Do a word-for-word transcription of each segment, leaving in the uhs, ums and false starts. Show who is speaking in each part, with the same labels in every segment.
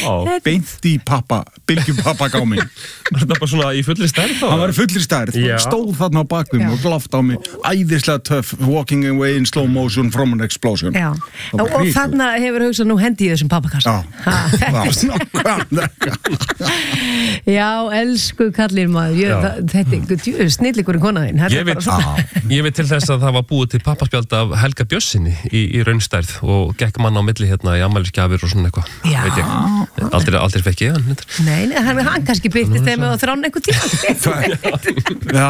Speaker 1: beint í pappa, bylgjum pappagáminn.
Speaker 2: Var þetta bara svona í fullri stærð þá?
Speaker 1: Hann var í fullri stærð, stóð þarna á bakvim og glaft á mig, æðislega töff, walking away in slow motion from an explosion.
Speaker 3: Já, og, og þarna hefur hugsað nú hendi í þessum pappakassa.
Speaker 1: Já, það var snakka.
Speaker 3: Já, elsku kallir maður, ég, það, þetta er snilligur í konaðinn.
Speaker 2: Ég veit, ég veit til þess að það var búið til pappaspjald af Helga Bjössinni í, í raunstærð og gekk mann á milli hérna í afmælisgjafir og svona eitthvað.
Speaker 3: Já.
Speaker 2: Veit ég. Aldrei, aldrei fekk ég hann.
Speaker 3: Nei, nei, hann, hann kannski byrtist þeim og þrána einhver tíma.
Speaker 1: Já,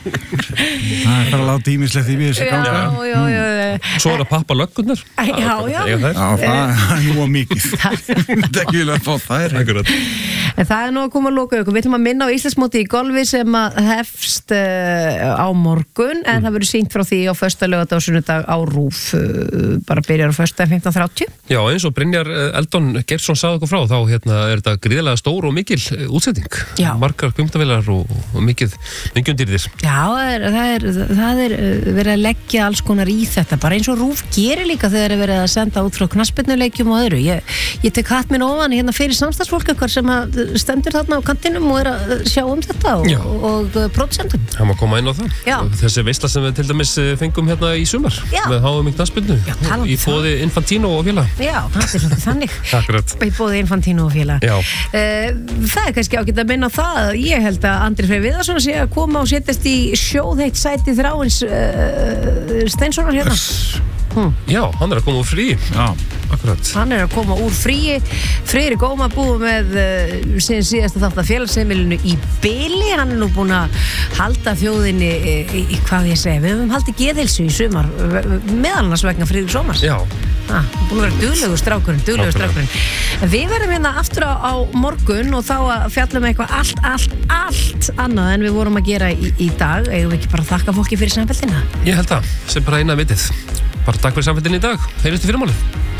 Speaker 1: það er bara að láta ímislegt í við þessu ganga.
Speaker 3: Já, já, já.
Speaker 2: Svo er það pappa löggunnar.
Speaker 3: Já, já.
Speaker 1: Já, það er nú að mikið. Það er ekki vilja að fá þær.
Speaker 2: Akkurat.
Speaker 3: En það er nú að koma að loka ykkur. Við ætlum að minna á Íslandsmóti í golfi sem að hefst uh, á morgun, en mm. það verður sýnt frá því á föstudag, laugardag og sunnudag á RÚV. Uh, bara byrjar á föstudag fimmtán þrjátíu.
Speaker 2: Já, eins og Brynjar Eldon Geirsson sagði okkur frá, þá hérna, er þetta gríðarlega stór og mikil útsetting.
Speaker 3: Já.
Speaker 2: Margar kvikmyndavélar og, og mikið, mikið undirðir.
Speaker 3: Já, það er, það er, það er verið að leggja alls konar í þetta, bara eins og RÚV gerir líka þegar er verið að senda út frá knattspyrnuleikjum og öðru. Ég, ég tek hatt minn ofan hérna fyrir samstarfsfólk okkar sem að stendur þarna á kantinum og er að sjá um þetta og, og, og pródusendum.
Speaker 2: Það má koma inn á það.
Speaker 3: Já.
Speaker 2: Þessi veisla sem við til dæmis fengum hérna í sumar. Já. Með H M í knattspyrnu. Í boði Infantino og félag.
Speaker 3: Já, það er svolítið þannig.
Speaker 2: Akkurat.
Speaker 3: Í boði Infantino og félag.
Speaker 2: Já.
Speaker 3: Uh, það er kannski ágætt að minna á það. Ég held að Andri Freyr Viðarsson sé að koma og setjast í sjóðheitt sæti Þráins uh, Steinssonar hérna. Hmm.
Speaker 2: Já, hann er að koma úr frí.
Speaker 1: Já,
Speaker 2: akkurat.
Speaker 3: Hann er að koma úr fríi. Friðrik Ómar búið með uh, síðan síðasta þátt af félagsheimilinu í bili. Hann er nú búin að halda þjóðinni í, í, í hvað ég segi. Við höfum haldið geðheilsu í sumar meðal annars vegna Friðriks Ómars.
Speaker 2: Já.
Speaker 3: Ah, búin að vera duglegur strákurinn, duglegur strákurinn. Við verðum hérna aftur á, á morgun og þá að fjallum eitthvað allt, allt, allt annað en við vorum að gera í, í dag. Eigum við ekki bara að þakka fólki fyrir samfélgina?
Speaker 2: Ég held það, sem bara eina vitið. Bara takk fyrir samfélgina í dag. Heyrjumst í fyrramálið.